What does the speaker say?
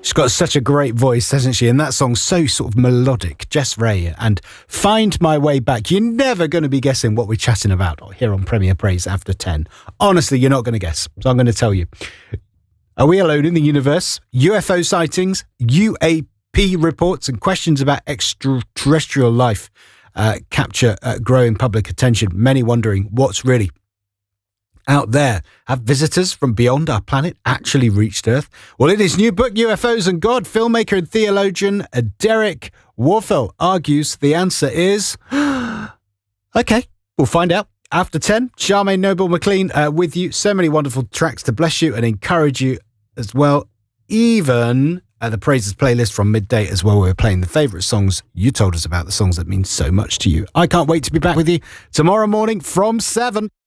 She's got such a great voice, hasn't she? And that song's so sort of melodic. Jess Ray and Find My Way Back. You're never going to be guessing what we're chatting about here on Premier Praise after 10. Honestly, you're not going to guess. So I'm going to tell you. Are we alone in the universe? UFO sightings, UAP reports and questions about extraterrestrial life capture growing public attention. Many wondering what's really out there. Have visitors from beyond our planet actually reached Earth? Well, in his new book, UFOs and God, filmmaker and theologian Derek Warfel argues the answer is... Okay, we'll find out. After 10, Charmaine Noble McLean with you. So many wonderful tracks to bless you and encourage you as well. Even the Praises playlist from midday as well. We're playing the favourite songs you told us about, the songs that mean so much to you. I can't wait to be back with you tomorrow morning from 7.